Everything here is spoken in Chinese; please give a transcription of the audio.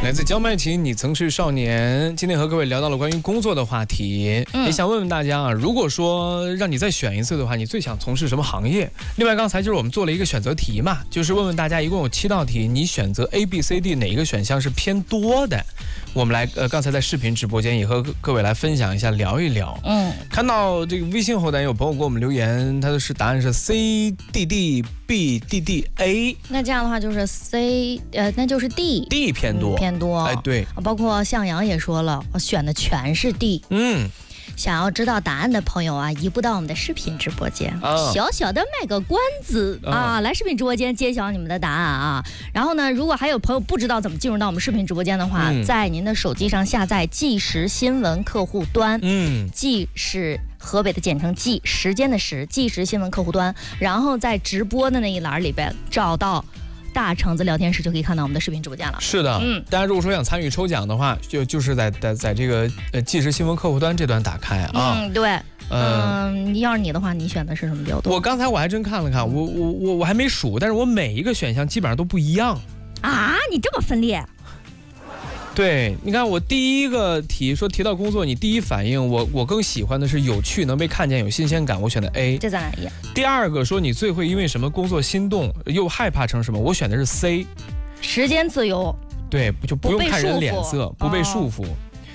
来自焦麦琴，你曾是少年。今天和各位聊到了关于工作的话题，也想问问大家啊，如果说让你再选一次的话，你最想从事什么行业？另外，刚才就是我们做了一个选择题嘛，就是问问大家，一共有7道题，你选择 A、B、C、D 哪一个选项是偏多的？我们来刚才在视频直播间也和各位来分享一下，聊一聊。看到这个微信后台有朋友给我们留言，他的答案是 C、D、D、B、D、D、A。那这样的话就是 C， 那就是 D 偏多， 偏多。 哎，对， 包括向阳也说了，选的全是 D。想要知道答案的朋友啊，移步到我们的视频直播间，小小的卖个关子啊，来视频直播间揭晓你们的答案啊。然后呢，如果还有朋友不知道怎么进入到我们视频直播间的话，在您的手机上下载即时新闻客户端，即是河北的简称即，时间的时，即时新闻客户端，然后在直播的那一栏里边找到大橙子聊天室，就可以看到我们的视频直播间了。是的， 大家如果说想参与抽奖的话，就是在这个即时新闻客户端这端打开啊。 对，要是你的话，你选的是什么比较多？ 我刚才我还真看了看，我还没数，但是我每一个选项基本上都不一样啊！你这么分裂？ 对，你看我第一个提到工作，你第一反应我更喜欢的是有趣，能被看见，有新鲜感，我选的 A。 这咱俩一样。 第二个说你最会因为什么工作心动又害怕成什么，我选的是 C。 时间自由。 对，就不用看人脸色，不被束缚。